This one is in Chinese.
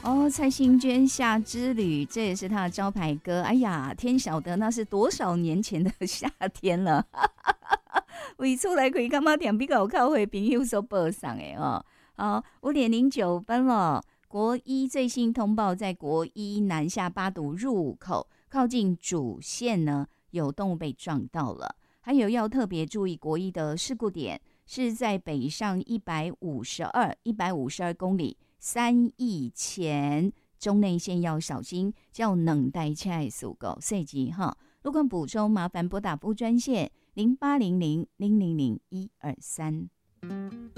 哦，蔡幸娟《夏之旅》，这也是她的招牌歌。哎呀，天晓得那是多少年前的夏天了。为厝来开干嘛点比较靠回朋友所报上的哦。好，5:09了。国一最新通报，在国一南下八堵入口靠近主线呢，有动物被撞到了。还有要特别注意国一的事故点，是在北上152公里3义前中内线要小心，叫冷带车的事故设计哈。如果补充，麻烦拨打服务专线0800000123。